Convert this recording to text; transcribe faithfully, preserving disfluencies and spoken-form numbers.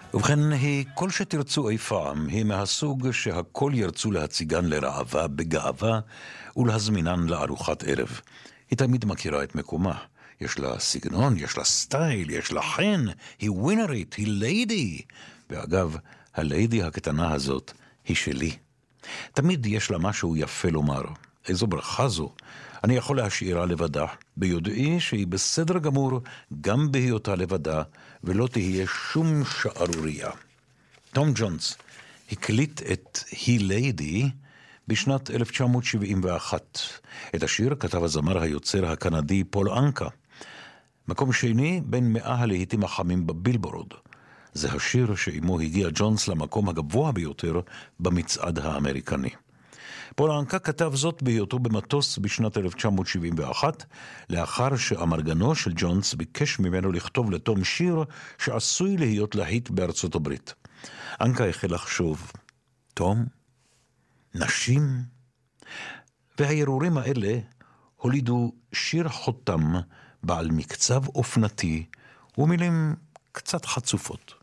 ובכן, היא כל שתרצו אי פעם, היא מהסוג שהכל ירצו להציגן לרעבה בגאווה ולהזמינן לארוחת ערב. היא תמיד מכירה את מקומה. יש לה סגנון, יש לה סטייל, יש לה חן, היא ווינרית, היא ליידי. ואגב, הליידי הקטנה הזאת היא שלי. תמיד יש לה משהו יפה לומר. איזו ברכה זו. אני יכול להשאירה לבדה, ביודעי שהיא בסדר גמור גם בהיותה לבדה, ולא תהיה שום שערוריה. תום ג'ונס הקליט את "היא ליידי" בשנת אלף תשע מאות שבעים ואחת. את השיר כתב הזמר היוצר הקנדי פול אנקה. מקום שני בין מאה הלהיטים החמים בבילבורד. זה השיר שעימו הגיע ג'ונס למקום הגבוה ביותר במצעד האמריקני. פול אנקה כתב זאת בהיותו במטוס בשנת אלף תשע מאות שבעים ואחת, לאחר שאמרגנו של ג'ונס ביקש ממנו לכתוב לתום שיר שעשוי להיות להיט בארצות הברית. אנקה החל לחשוב, תום? נשים? והירורים האלה הולידו שיר חותם בעל מקצב אופנתי ומילים קצת חצופות.